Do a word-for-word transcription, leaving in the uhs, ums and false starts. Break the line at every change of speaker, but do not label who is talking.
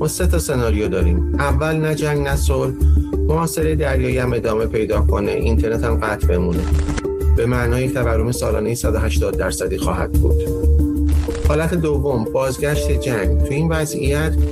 ما سه تا سناریو داریم. اول نه جنگ نه صلح، محاصره دریایی هم ادامه پیدا کنه، اینترنت هم قطع بمونه. به معنای تورم سالانه صد و هشتاد درصدی خواهد بود. حالت دوم، بازگشت جنگ. تو این وضعیت